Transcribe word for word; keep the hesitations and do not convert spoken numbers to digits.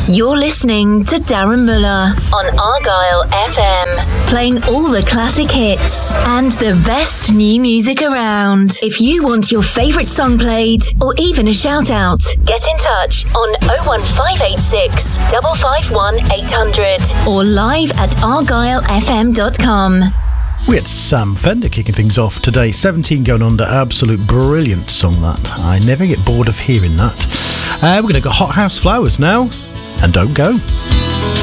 You're listening to Darren Muller on Argyle F M, playing all the classic hits and the best new music around. If you want your favourite song played or even a shout out, get in touch on oh one five eight six, five five one, eight hundred or live at argyle f m dot com. We had Sam Fender kicking things off today. seventeen Going Under, absolute brilliant song that. I never get bored of hearing that. Uh, we're going to go Hot House Flowers now, and Don't Go.